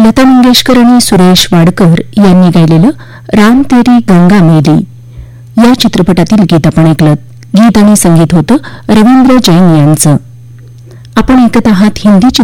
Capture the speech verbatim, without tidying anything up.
लता मंगेशकर आणि सुरेश वाडकर यांनी गायलेलं राम तेरी गंगा मेली या चित्रपटातील गीत आपण ऐकलं. गीत आणि संगीत होतं रवींद्र जैन यांचं. आपण ऐकत आहात हिंदी